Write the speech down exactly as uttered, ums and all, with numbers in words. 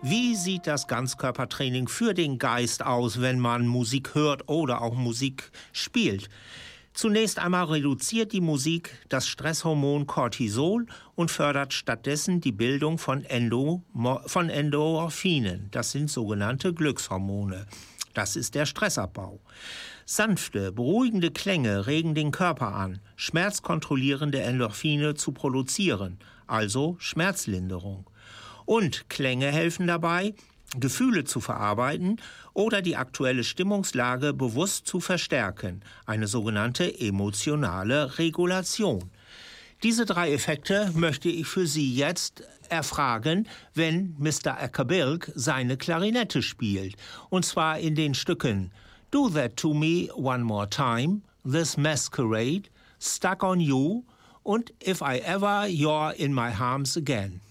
Wie sieht das Ganzkörpertraining für den Geist aus, wenn man Musik hört oder auch Musik spielt? Zunächst einmal reduziert die Musik das Stresshormon Cortisol und fördert stattdessen die Bildung von, Endo, von Endorphinen. Das sind sogenannte Glückshormone. Das ist der Stressabbau. Sanfte, beruhigende Klänge regen den Körper an, schmerzkontrollierende Endorphine zu produzieren, also Schmerzlinderung. Und Klänge helfen dabei, Gefühle zu verarbeiten oder die aktuelle Stimmungslage bewusst zu verstärken, eine sogenannte emotionale Regulation. Diese drei Effekte möchte ich für Sie jetzt erfragen, wenn Mister Ackerbilk seine Klarinette spielt. Und zwar in den Stücken Do That To Me One More Time, This Masquerade, Stuck On You und If I Ever You're In My Arms Again.